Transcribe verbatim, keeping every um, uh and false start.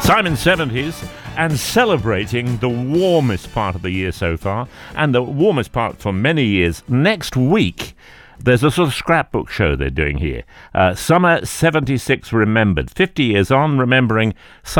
Simon seventies, and celebrating the warmest part of the year so far, and the warmest part for many years. Next week, there's a sort of scrapbook show they're doing here. Uh, Summer seventy-six Remembered. fifty years on, remembering